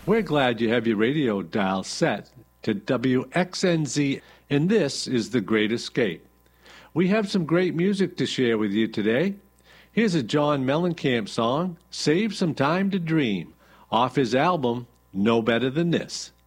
We're glad you have your radio dial set to WXNZ, and this is The Great Escape. We have some great music to share with you today. Here's a John Mellencamp song, Save Some Time to Dream, off his album, No Better Than This.